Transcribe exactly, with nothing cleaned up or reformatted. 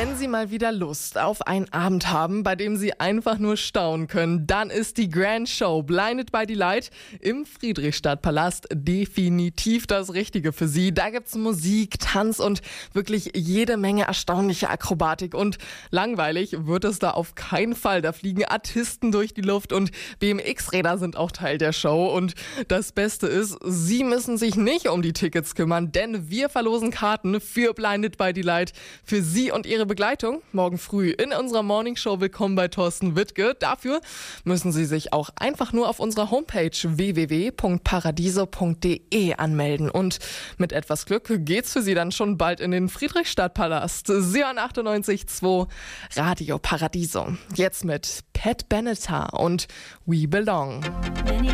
Wenn Sie mal wieder Lust auf einen Abend haben, bei dem Sie einfach nur staunen können, dann ist die Grand Show Blinded by the Light im Friedrichstadtpalast definitiv das Richtige für Sie. Da gibt's Musik, Tanz und wirklich jede Menge erstaunliche Akrobatik. Und langweilig wird es da auf keinen Fall. Da fliegen Artisten durch die Luft und B M X-Räder sind auch Teil der Show. Und das Beste ist, Sie müssen sich nicht um die Tickets kümmern, denn wir verlosen Karten für Blinded by the Light für Sie und Ihre Begleitung morgen früh in unserer Morningshow. Willkommen bei Thorsten Wittke. Dafür müssen Sie sich auch einfach nur auf unserer Homepage w w w punkt paradiso punkt d e anmelden. Und mit etwas Glück geht's für Sie dann schon bald in den Friedrichstadtpalast. Sie hören achtundneunzig Komma zwei Radio Paradiso. Jetzt mit Pat Benatar und We Belong.